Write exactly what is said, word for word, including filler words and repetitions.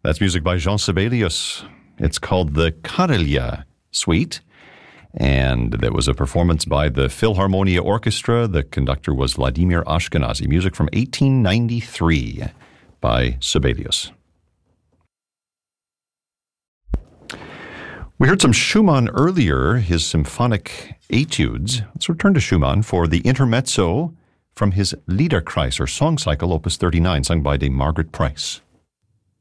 That's music by Jean Sibelius. It's called the Karelia Suite, and there was a performance by the Philharmonia Orchestra. The conductor was Vladimir Ashkenazy. Music from eighteen ninety-three by Sibelius. We heard some Schumann earlier, his symphonic etudes. Let's return to Schumann for the intermezzo from his Liederkreis, or song cycle, opus thirty-nine, sung by Dame Margaret Price.